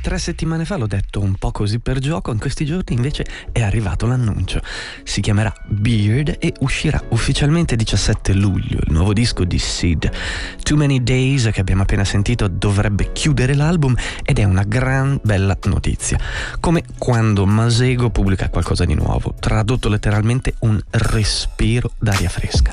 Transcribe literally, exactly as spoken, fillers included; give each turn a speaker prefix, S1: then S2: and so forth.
S1: Tre settimane fa l'ho detto un po' così per gioco, in questi giorni invece è arrivato l'annuncio. Si chiamerà Beard e uscirà ufficialmente diciassette luglio, il nuovo disco di Sid. Too Many Days, che abbiamo appena sentito, dovrebbe chiudere l'album ed è una gran bella notizia. Come quando Masego pubblica qualcosa di nuovo, tradotto letteralmente un respiro d'aria fresca.